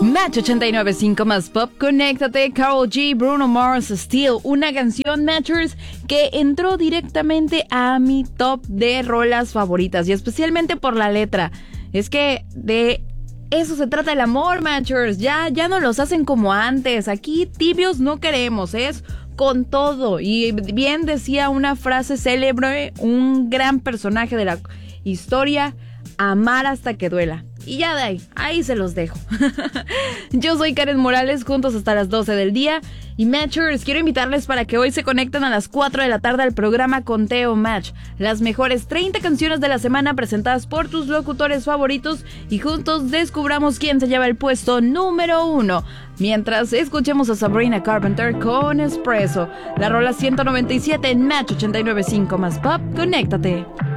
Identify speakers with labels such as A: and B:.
A: Match 89.5 más pop, conéctate, Karol G, Bruno Mars, Steel, una canción, Matchers, que entró directamente a mi top de rolas favoritas, y especialmente por la letra. Es que de eso se trata el amor, Matchers, ya no los hacen como antes, aquí tibios no queremos, es con todo. Y bien decía una frase célebre, un gran personaje de la historia: amar hasta que duela. Y ya de ahí se los dejo. Yo soy Karen Morales, juntos hasta las 12 del día. Y Matchers, quiero invitarles para que hoy se conecten a las 4 de la tarde al programa Conteo Match. Las mejores 30 canciones de la semana presentadas por tus locutores favoritos, y juntos descubramos quién se lleva el puesto número 1. Mientras escuchemos a Sabrina Carpenter con Espresso. La rola 197 en Match 89.5 más pop, conéctate.